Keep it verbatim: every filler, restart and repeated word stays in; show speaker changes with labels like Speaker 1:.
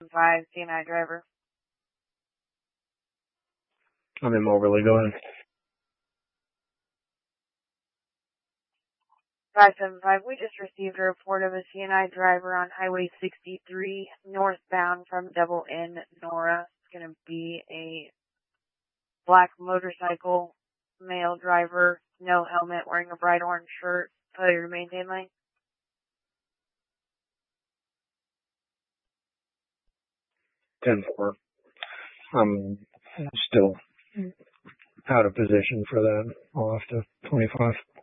Speaker 1: five, C N I driver.
Speaker 2: I'm in Moberly. Go ahead.
Speaker 1: five seven five, we just received a report of a C N I driver on Highway sixty-three, northbound from Double N, Nora. It's going to be a black motorcycle, male driver, no helmet, wearing a bright orange shirt. Failure to maintain lane.
Speaker 2: ten four. I'm still out of position for that. I'll have to twenty-five.